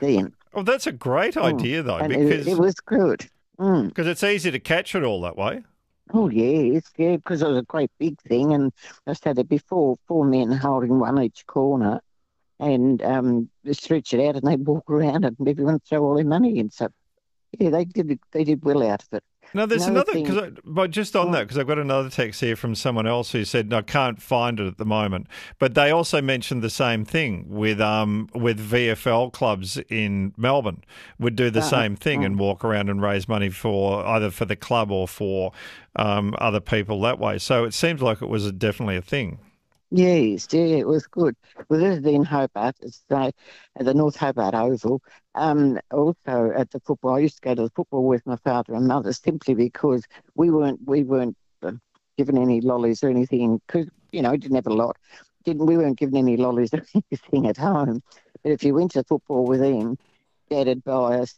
then. Well, that's a great idea, though, And it was good. Mm. because it's easy to catch it all that way. Oh, yes, yeah, because it was a great big thing. And I said it before, four men holding one each corner and they stretch it out and they walk around and everyone throw all their money in. So, yeah, they did well out of it. No, there's Another another, thing, but just on that, oh, because I've got another text here from someone else who said, I can't find it at the moment. But they also mentioned the same thing with VFL clubs in Melbourne would do the same thing and oh. walk around and raise money for either for the club or for other people that way. So it seems like it was definitely a thing. Yes, yeah, it was good. Well, this is in Hobart, it's at the North Hobart Oval. Also at the football, I used to go to the football with my father and mother simply because we weren't given any lollies or anything because didn't have a lot. Didn't We weren't given any lollies or anything at home. But if you went to football with them, Dad would buy us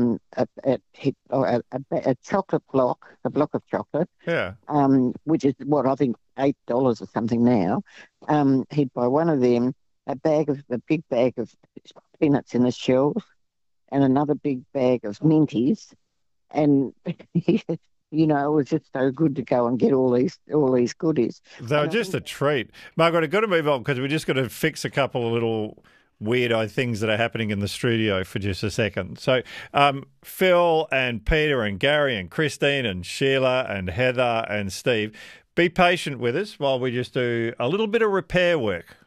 a chocolate block, a block of chocolate, Yeah. which is what I think $8 or something now. He'd buy one of them, a big bag of peanuts in the shells, and another big bag of minties, and it was just so good to go and get all these goodies. They were And I just think a treat. Margaret, I've got to move on because we just got to fix a couple of little weirdo things that are happening in the studio for just a second. So Phil and Peter and Gary and Christine and Sheila and Heather and Steve, be patient with us while we just do a little bit of repair work.